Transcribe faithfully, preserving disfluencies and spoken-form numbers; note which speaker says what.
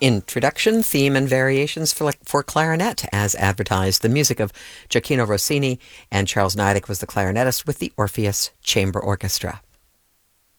Speaker 1: Introduction, theme, and variations for, for clarinet, as advertised. The music of Gioacchino Rossini, and Charles Niedek was the clarinetist with the Orpheus Chamber Orchestra.